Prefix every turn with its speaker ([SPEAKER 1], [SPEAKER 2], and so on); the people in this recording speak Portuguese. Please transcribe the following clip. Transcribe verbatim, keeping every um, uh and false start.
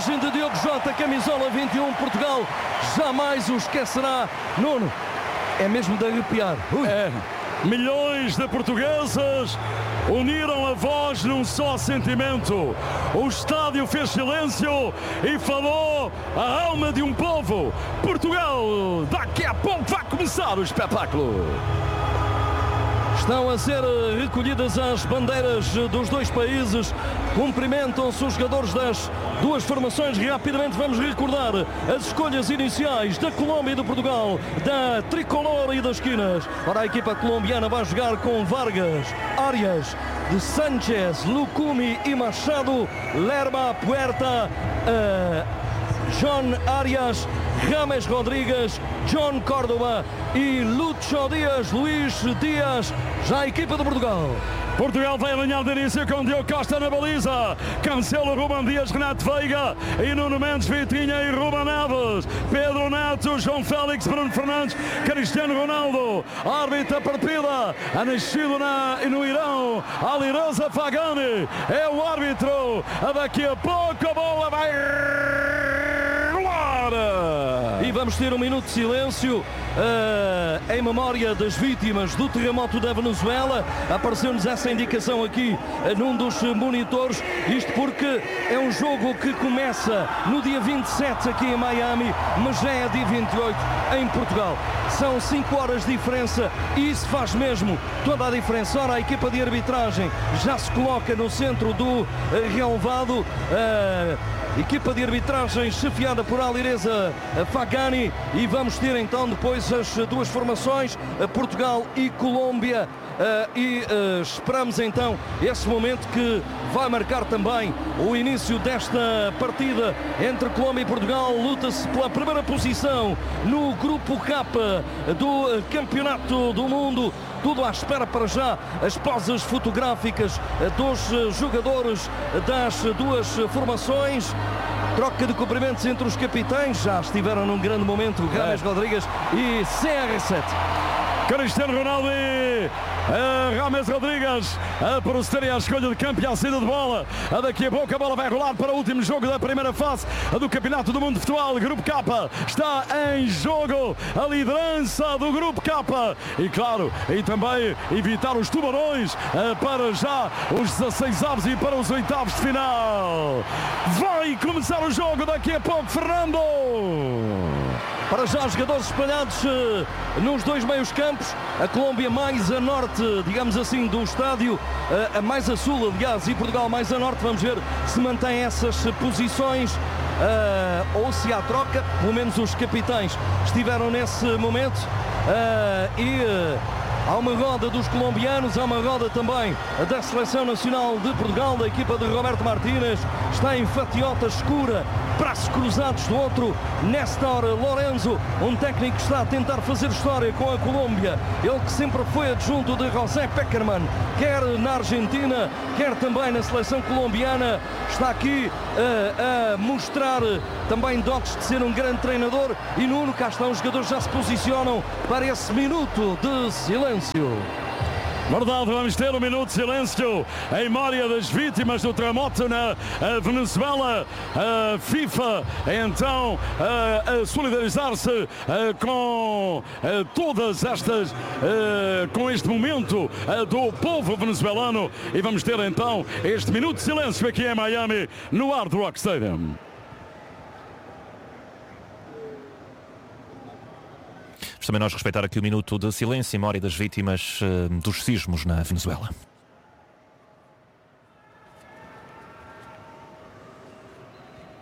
[SPEAKER 1] imagem de Diogo Jota, camisola vinte e um, Portugal jamais o esquecerá. Nuno, é mesmo de arrepiar. Ui.
[SPEAKER 2] É. Milhões de portugueses uniram a voz num só sentimento. O estádio fez silêncio e falou a alma de um povo. Portugal, daqui a pouco vai começar o espetáculo.
[SPEAKER 1] Estão a ser recolhidas as bandeiras dos dois países. Cumprimentam-se os jogadores das duas formações. Rapidamente vamos recordar as escolhas iniciais da Colômbia e de Portugal, da tricolor e das esquinas. Ora, a equipa colombiana vai jogar com Vargas, Arias, de Sánchez, Lucumi e Machado, Lerma, Puerta, uh, John Arias, James Rodrigues, John Córdoba e Lucho Dias, Luís Dias, já a equipa de Portugal.
[SPEAKER 2] Portugal vai alinhar de início com Diogo Costa na baliza, Cancelo, Ruben Dias, Renato Veiga e Nuno Mendes, Vitinha e Ruben Neves, Pedro Neto, João Félix, Bruno Fernandes, Cristiano Ronaldo. Árbitro a partida, a nascido na, no Irão, Alireza Fagani é o árbitro. Daqui a pouco a bola vai rolar.
[SPEAKER 1] E vamos ter um minuto de silêncio uh, em memória das vítimas do terremoto da Venezuela. Apareceu-nos essa indicação aqui uh, num dos monitores. Isto porque é um jogo que começa no dia vinte e sete aqui em Miami, mas já é dia vinte e oito em Portugal. São cinco horas de diferença e isso faz mesmo toda a diferença. Ora, a equipa de arbitragem já se coloca no centro do uh, relevado. Uh, Equipa de arbitragem chefiada por Alireza Fagani, e vamos ter então depois as duas formações, Portugal e Colômbia, e esperamos então esse momento que vai marcar também o início desta partida entre Colômbia e Portugal. Luta-se pela primeira posição no grupo K do Campeonato do Mundo. Tudo à espera para já as poses fotográficas dos jogadores das duas formações. Troca de cumprimentos entre os capitães, já estiveram num grande momento James é. Rodrigues e C R sete.
[SPEAKER 2] Cristiano Ronaldo e uh, James Rodrigues a procederem à escolha de campo e à saída de bola. A daqui a pouco a bola vai rolar para o último jogo da primeira fase do Campeonato do Mundo de Futebol. Grupo K está em jogo a liderança do Grupo K e claro, e também evitar os tubarões uh, para já os dezasseis avos e para os oitavos de final. Vai começar o jogo daqui a pouco, Fernando.
[SPEAKER 1] Para já os jogadores espalhados uh, nos dois meios campos, a Colômbia mais a norte, digamos assim, do estádio, uh, a mais a sul, aliás, e Portugal mais a norte. Vamos ver se mantém essas posições uh, ou se há troca. Pelo menos os capitães estiveram nesse momento uh, e... Uh, Há uma roda dos colombianos, há uma roda também da Seleção Nacional de Portugal, da equipa de Roberto Martínez. Está em fatiota escura, braços cruzados do outro, Néstor Lorenzo, um técnico que está a tentar fazer história com a Colômbia. Ele que sempre foi adjunto de José Peckerman, quer na Argentina, quer também na Seleção Colombiana. Está aqui uh, a mostrar também dotes de ser um grande treinador. E Nuno, cá estão, os jogadores já se posicionam para esse minuto de silêncio.
[SPEAKER 2] Verdade, vamos ter um minuto de silêncio em memória das vítimas do terremoto na Venezuela. A FIFA então a, a solidarizar-se com a, todas estas, a, com este momento a, do povo venezuelano, e vamos ter então este minuto de silêncio aqui em Miami, no Hard Rock Stadium.
[SPEAKER 3] Também nós respeitar aqui o minuto de silêncio em memória das vítimas uh, dos sismos na Venezuela.